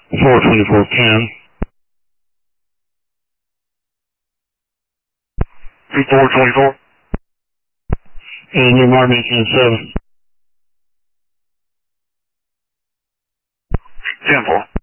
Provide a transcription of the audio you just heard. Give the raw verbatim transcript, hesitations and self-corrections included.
four twenty-four ten. four twenty-four. And your mark maintain seven. ten four.